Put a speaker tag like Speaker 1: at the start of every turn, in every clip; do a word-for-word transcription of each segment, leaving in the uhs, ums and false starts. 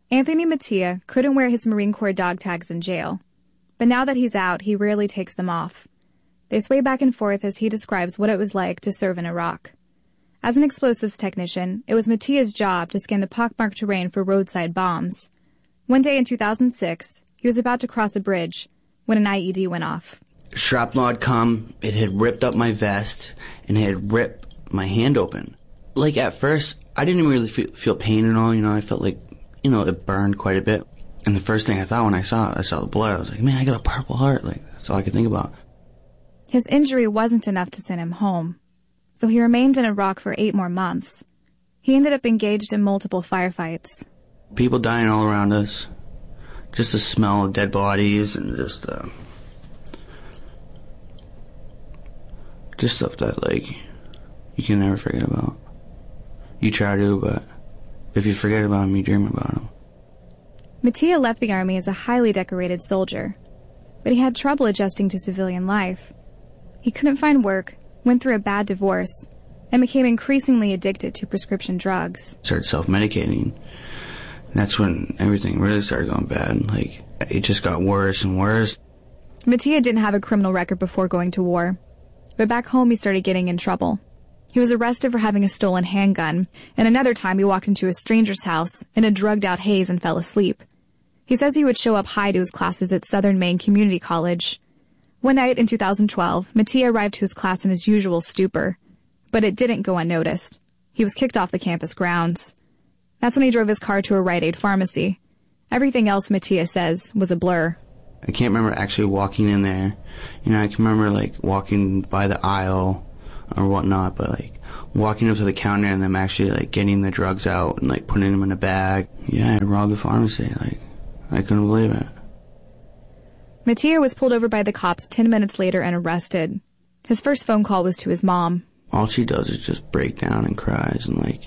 Speaker 1: Anthony Mattia couldn't wear his Marine Corps dog tags in jail, but now that he's out, he rarely takes them off. They sway back and forth as he describes what it was like to serve in Iraq. As an explosives technician, it was Mattia's job to scan the pockmarked terrain for roadside bombs. One day in two thousand six, he was about to cross a bridge when an I E D went off.
Speaker 2: Shrapnel had come, it had ripped up my vest, and it had ripped my hand open. Like, at first, I didn't really feel, feel pain at all, you know, I felt like, you know, it burned quite a bit. And the first thing I thought when I saw it, I saw the blood, I was like, man, I got a Purple Heart, like, that's all I could think about.
Speaker 1: His injury wasn't enough to send him home, so he remained in Iraq for eight more months. He ended up engaged in multiple firefights.
Speaker 2: People dying all around us. Just the smell of dead bodies and just, uh... just stuff that, like, you can never forget about. You try to, but if you forget about them, you dream about them.
Speaker 1: Mattia left the Army as a highly decorated soldier, but he had trouble adjusting to civilian life. He couldn't find work, went through a bad divorce, and became increasingly addicted to prescription drugs.
Speaker 2: Started self-medicating. That's when everything really started going bad. Like, it just got worse and worse.
Speaker 1: Mattia didn't have a criminal record before going to war, but back home he started getting in trouble. He was arrested for having a stolen handgun, and another time he walked into a stranger's house in a drugged-out haze and fell asleep. He says he would show up high to his classes at Southern Maine Community College. One night in two thousand twelve, Mattia arrived to his class in his usual stupor, but it didn't go unnoticed. He was kicked off the campus grounds. That's when he drove his car to a Rite Aid pharmacy. Everything else, Mattia says, was a blur.
Speaker 2: I can't remember actually walking in there. You know, I can remember, like, walking by the aisle or whatnot, but, like, walking up to the counter and them actually, like, getting the drugs out and, like, putting them in a bag. Yeah, I robbed the pharmacy. Like, I couldn't believe it.
Speaker 1: Mattia was pulled over by the cops ten minutes later and arrested. His first phone call was to his mom.
Speaker 2: All she does is just break down and cries, and, like,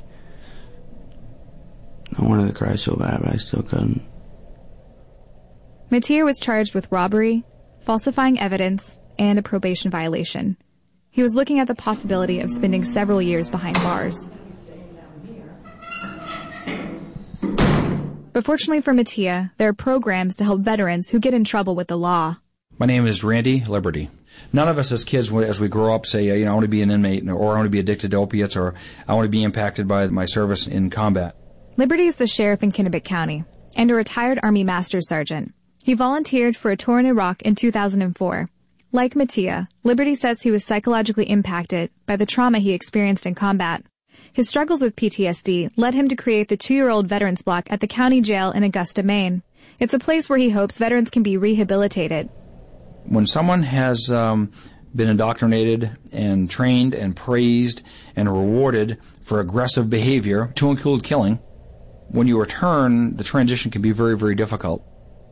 Speaker 2: I wanted to cry so bad, but I still couldn't.
Speaker 1: Mattia was charged with robbery, falsifying evidence, and a probation violation. He was looking at the possibility of spending several years behind bars. But fortunately for Mattia, there are programs to help veterans who get in trouble with the law.
Speaker 3: My name is Randy Liberty. None of us as kids, as we grow up, say, you know, I want to be an inmate, or I want to be addicted to opiates, or I want to be impacted by my service in combat.
Speaker 1: Liberty is the sheriff in Kennebec County and a retired Army Master Sergeant. He volunteered for a tour in Iraq in two thousand four. Like Mattia, Liberty says he was psychologically impacted by the trauma he experienced in combat. His struggles with P T S D led him to create the two-year-old Veterans Block at the county jail in Augusta, Maine. It's a place where he hopes veterans can be rehabilitated.
Speaker 3: When someone has um, been indoctrinated and trained and praised and rewarded for aggressive behavior, to include killing, when you return, the transition can be very, very difficult.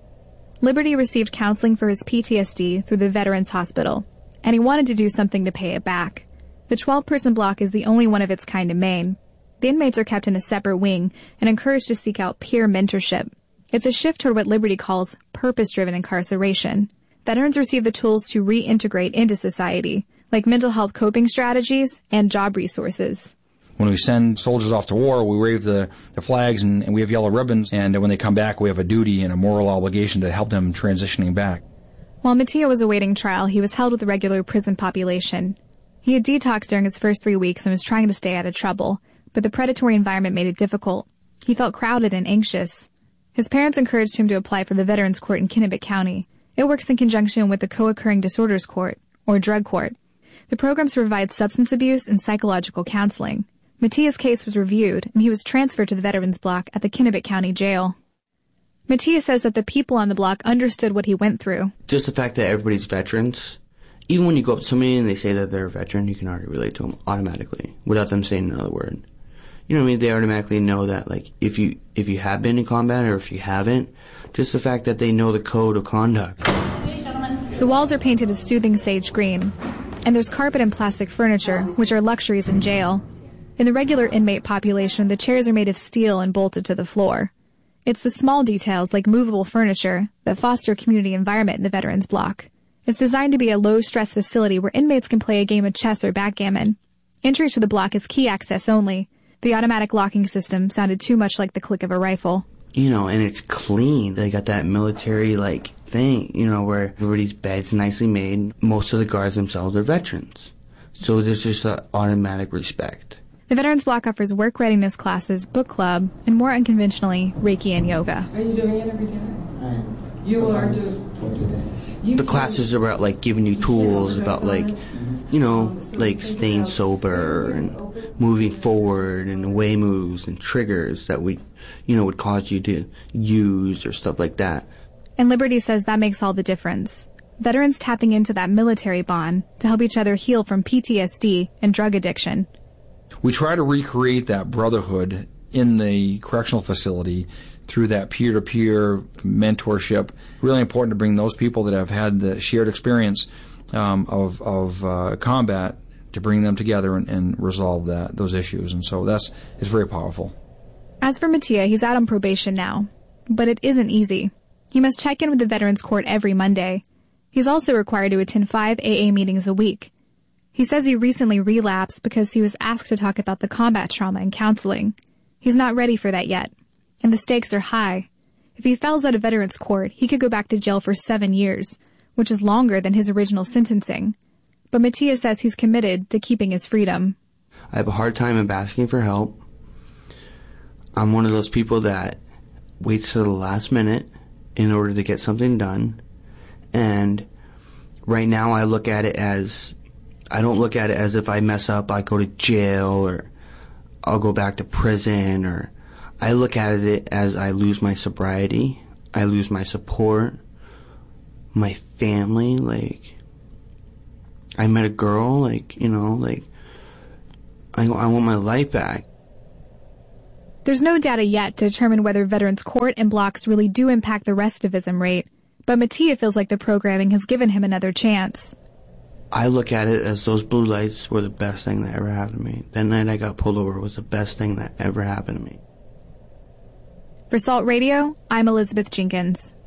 Speaker 1: Liberty received counseling for his P T S D through the Veterans Hospital, and he wanted to do something to pay it back. The twelve-person block is the only one of its kind in Maine. The inmates are kept in a separate wing and encouraged to seek out peer mentorship. It's a shift toward what Liberty calls purpose-driven incarceration. Veterans receive the tools to reintegrate into society, like mental health coping strategies and job resources.
Speaker 3: When we send soldiers off to war, we wave the, the flags and, and we have yellow ribbons, and when they come back, we have a duty and a moral obligation to help them transitioning back.
Speaker 1: While Mattia was awaiting trial, he was held with the regular prison population. He had detoxed during his first three weeks and was trying to stay out of trouble, but the predatory environment made it difficult. He felt crowded and anxious. His parents encouraged him to apply for the Veterans Court in Kennebec County. It works in conjunction with the Co-occurring Disorders Court, or Drug Court. The programs provide substance abuse and psychological counseling. Mattia's case was reviewed, and he was transferred to the Veterans Block at the Kennebec County Jail. Mattia says that the people on the block understood what he went through.
Speaker 2: Just the fact that everybody's veterans, even when you go up to somebody and they say that they're a veteran, you can already relate to them automatically, without them saying another word. You know what I mean? They automatically know that, like, if you if you have been in combat or if you haven't, just the fact that they know the code of conduct.
Speaker 1: The walls are painted a soothing sage green, and there's carpet and plastic furniture, which are luxuries in jail. In the regular inmate population, the chairs are made of steel and bolted to the floor. It's the small details, like movable furniture, that foster a community environment in the Veterans Block. It's designed to be a low-stress facility where inmates can play a game of chess or backgammon. Entry to the block is key access only. The automatic locking system sounded too much like the click of a rifle.
Speaker 2: you know, and it's clean. They got that military, like, thing, you know, where everybody's bed's nicely made. Most of the guards themselves are veterans. So there's just an automatic respect.
Speaker 1: The Veterans Block offers work readiness classes, book club, and more unconventionally, Reiki and yoga.
Speaker 4: Are you doing it every day?
Speaker 5: Right.
Speaker 4: You so are doing
Speaker 2: The classes are about, like, giving you tools, about, like, you know, like staying sober and moving forward and away moves and triggers that would, you know, would cause you to use or stuff like that.
Speaker 1: And Liberty says that makes all the difference. Veterans tapping into that military bond to help each other heal from P T S D and drug addiction.
Speaker 3: We try to recreate that brotherhood in the correctional facility through that peer-to-peer mentorship. Really important to bring those people that have had the shared experience um, of, of uh, combat to bring them together and, and resolve that those issues. And so that's it's very powerful.
Speaker 1: As for Mattia, he's out on probation now. But it isn't easy. He must check in with the Veterans Court every Monday. He's also required to attend five A A meetings a week. He says he recently relapsed because he was asked to talk about the combat trauma in counseling. He's not ready for that yet. And the stakes are high. If he fails out of Veterans Court, he could go back to jail for seven years, which is longer than his original sentencing. But Mattia says he's committed to keeping his freedom.
Speaker 2: I have a hard time of asking for help. I'm one of those people that waits till the last minute in order to get something done. And right now I look at it as, I don't look at it as if I mess up, I go to jail or I'll go back to prison, or I look at it as I lose my sobriety, I lose my support, my family, like, I met a girl, like, you know, like, I, I want my life back.
Speaker 1: There's no data yet to determine whether Veterans Court and blocks really do impact the recidivism rate, but Mattia feels like the programming has given him another chance.
Speaker 2: I look at it as those blue lights were the best thing that ever happened to me. That night I got pulled over was the best thing that ever happened to me.
Speaker 1: For Salt Radio, I'm Elizabeth Jenkins.